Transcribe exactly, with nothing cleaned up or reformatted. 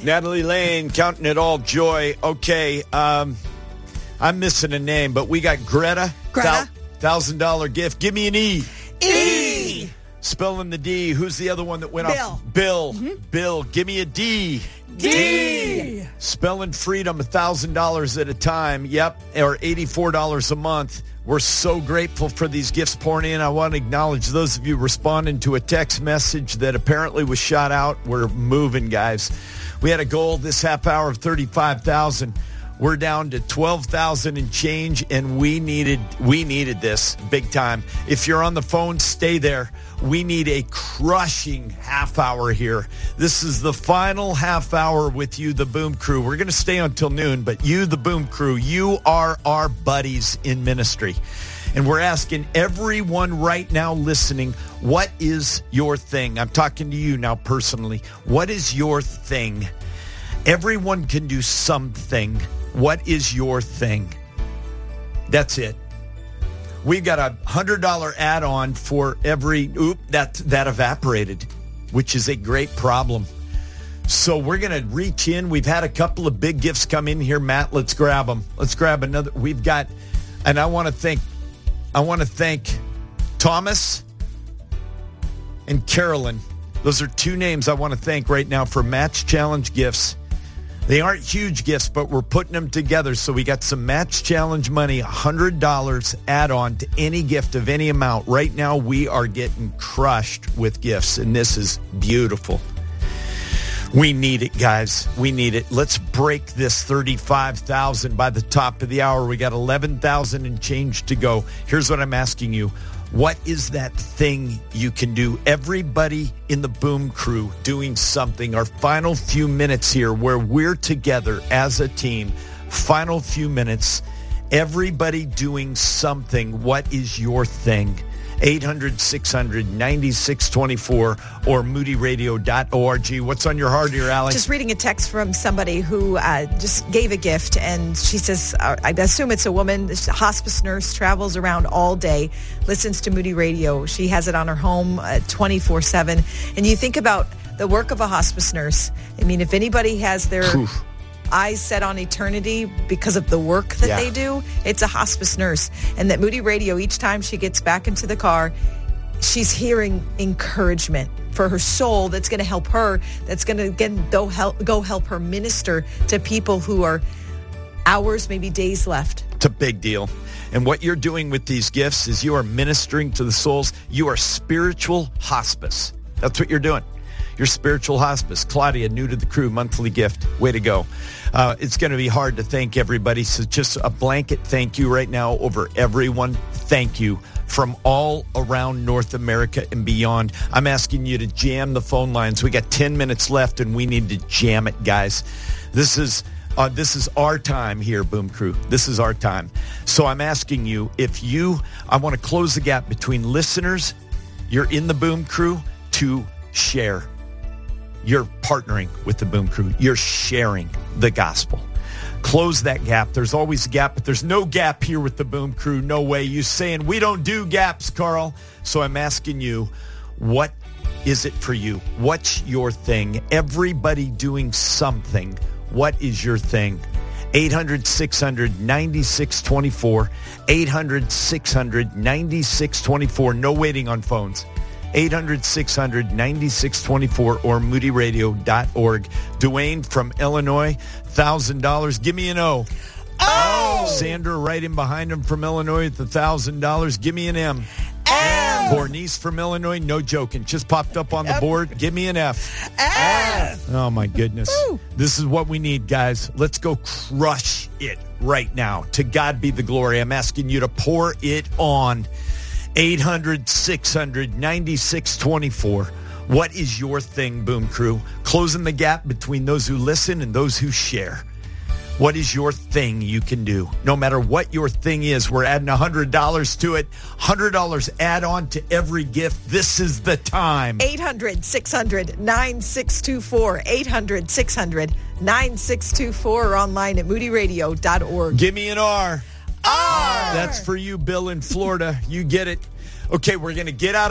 Natalie Lane, counting it all joy. Okay, um, I'm missing a name, but we got Greta. Greta. one thousand dollars gift. Give me an E. E. Spelling the D. Who's the other one that went Bill. off? Bill. Mm-hmm. Bill, give me a D. D. Spelling freedom, one thousand dollars at a time. Yep, or eighty-four dollars a month. We're so grateful for these gifts pouring in. I want to acknowledge those of you responding to a text message that apparently was shot out. We're moving, guys. We had a goal this half hour of thirty-five thousand dollars. We're down to twelve thousand dollars and change, and we needed we needed this big time. If you're on the phone, stay there. We need a crushing half hour here. This is the final half hour with you, the Boom Crew. We're going to stay until noon, but you, the Boom Crew, you are our buddies in ministry. And we're asking everyone right now listening, what is your thing? I'm talking to you now personally. What is your thing? Everyone can do something. What is your thing? That's it. We got a one hundred dollars add-on for every, oop, that, that evaporated, which is a great problem. So we're going to reach in. We've had a couple of big gifts come in here. Matt, let's grab them. Let's grab another. We've got, and I want to thank, I want to thank Thomas and Carolyn. Those are two names I want to thank right now for Match Challenge gifts. They aren't huge gifts, but we're putting them together. So we got some Match Challenge money, one hundred dollars add-on to any gift of any amount. Right now, we are getting crushed with gifts, and this is beautiful. We need it, guys. We need it. Let's break this thirty-five thousand by the top of the hour. We got eleven thousand and change to go. Here's what I'm asking you. What is that thing you can do? Everybody in the Boom Crew doing something. Our final few minutes here where we're together as a team. Final few minutes. Everybody doing something. What is your thing? eight hundred, six hundred, ninety-six twenty-four or moody radio dot org. What's on your heart here, Alex? Just reading a text from somebody who uh, just gave a gift, and she says, uh, I assume it's a woman, a hospice nurse, travels around all day, listens to Moody Radio. She has it on her home uh, twenty-four seven. And you think about the work of a hospice nurse. I mean, if anybody has their Oof. eyes set on eternity because of the work that yeah. they do, it's a hospice nurse. And that Moody Radio, each time she gets back into the car, she's hearing encouragement for her soul that's going to help her, that's going to again go help, go help her minister to people who are hours, maybe days left. It's a big deal. And what you're doing with these gifts is you are ministering to the souls. You are spiritual hospice. That's what you're doing. Your spiritual hospice. Claudia, new to the crew, monthly gift. Way to go. Uh, it's going to be hard to thank everybody, so just a blanket thank you right now over everyone. Thank you from all around North America and beyond. I'm asking you to jam the phone lines. We got ten minutes left, and we need to jam it, guys. This is uh, this is our time here, Boom Crew. This is our time. So I'm asking you, if you, I want to close the gap between listeners, you're in the Boom Crew, to share. You're partnering with the Boom Crew. You're sharing the gospel. Close that gap. There's always a gap, but there's no gap here with the Boom Crew. No way. You saying we don't do gaps, Carl. So I'm asking you, what is it for you? What's your thing? Everybody doing something. What is your thing? eight hundred, six hundred, ninety-six twenty-four. eight hundred, six hundred, ninety-six twenty-four. No waiting on phones. eight hundred, six hundred, ninety-six twenty-four or moody radio dot org. Dwayne from Illinois, one thousand dollars. Give me an O. Oh! Sandra right in behind him from Illinois with one thousand dollars. Give me an M. M. Bernice from Illinois, no joking. Just popped up on the F. board. Give me an F. F. Oh, my goodness. Woo. This is what we need, guys. Let's go crush it right now. To God be the glory. I'm asking you to pour it on. eight hundred, six hundred, ninety-six twenty-four. What is your thing, Boom Crew? Closing the gap between those who listen and those who share. What is your thing you can do? No matter what your thing is, we're adding one hundred dollars to it. one hundred dollars add on to every gift. This is the time. eight hundred, six hundred, nine six two four. eight hundred, six hundred, nine six two four or online at moody radio dot org. Give me an R. R. That's for you, Bill in Florida. You get it. Okay, we're going to get out